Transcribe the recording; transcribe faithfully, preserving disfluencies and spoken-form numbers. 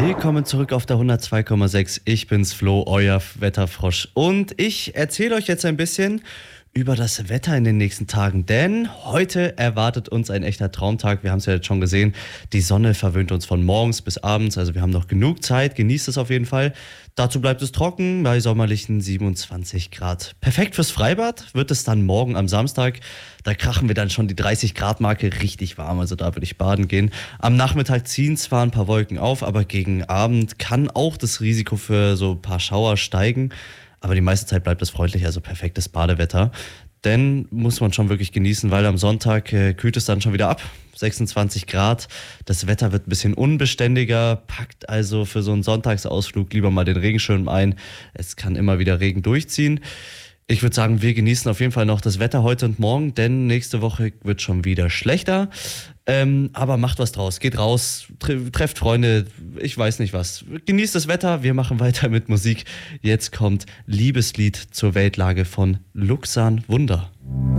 Willkommen zurück auf der hundertzwei Komma sechs. Ich bin's Flo, euer Wetterfrosch. Und ich erzähle euch jetzt ein bisschen über das Wetter in den nächsten Tagen. Denn heute erwartet uns ein echter Traumtag. Wir haben es ja jetzt schon gesehen. Die Sonne verwöhnt uns von morgens bis abends. Also wir haben noch genug Zeit. Genießt es auf jeden Fall. Dazu bleibt es trocken bei sommerlichen siebenundzwanzig Grad. Perfekt fürs Freibad wird es dann morgen am Samstag. Da krachen wir dann schon die dreißig Grad Marke, richtig warm, also da würde ich baden gehen. Am Nachmittag ziehen zwar ein paar Wolken auf, aber gegen Abend kann auch das Risiko für so ein paar Schauer steigen. Aber die meiste Zeit bleibt es freundlich, also perfektes Badewetter. Denn muss man schon wirklich genießen, weil am Sonntag äh, kühlt es dann schon wieder ab. sechsundzwanzig Grad. Das Wetter wird ein bisschen unbeständiger. Packt also für so einen Sonntagsausflug lieber mal den Regenschirm ein. Es kann immer wieder Regen durchziehen. Ich würde sagen, wir genießen auf jeden Fall noch das Wetter heute und morgen, denn nächste Woche wird schon wieder schlechter. Ähm, aber macht was draus, geht raus, tre- trefft Freunde, ich weiß nicht was. Genießt das Wetter, wir machen weiter mit Musik. Jetzt kommt Liebeslied zur Weltlage von Luxan Wunder.